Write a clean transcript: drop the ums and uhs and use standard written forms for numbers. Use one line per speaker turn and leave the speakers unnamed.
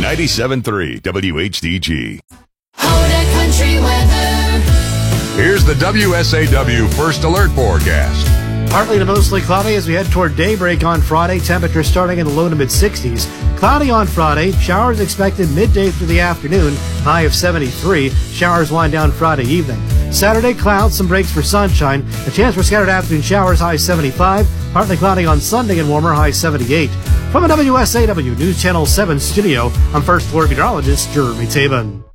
97.3 WHDG.
Country weather.
Here's the WSAW First Alert forecast.
Partly to mostly cloudy as we head toward daybreak on Friday. Temperatures starting in the low to mid-60s. Cloudy on Friday. Showers expected midday through the afternoon. High of 73. Showers wind down Friday evening. Saturday, clouds, some breaks for sunshine. A chance for scattered afternoon showers. High 75. Partly cloudy on Sunday and warmer. High 78. From a WSAW News Channel 7 studio, I'm First Alert meteorologist Jeremy Tabin.